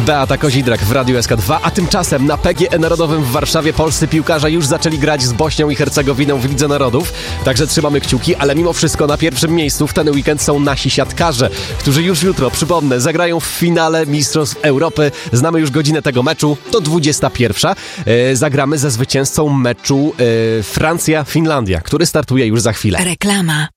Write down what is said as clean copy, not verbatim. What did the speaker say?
Beata Kozidrak w Radiu SK2, a tymczasem na PGE Narodowym w Warszawie polscy piłkarze już zaczęli grać z Bośnią i Hercegowiną w Lidze Narodów, także trzymamy kciuki, ale mimo wszystko na pierwszym miejscu w ten weekend są nasi siatkarze, którzy już jutro, przypomnę, zagrają w finale Mistrzostw Europy. Znamy już godzinę tego meczu, to 21. Zagramy ze zwycięzcą meczu Francja-Finlandia, który startuje już za chwilę. Reklama.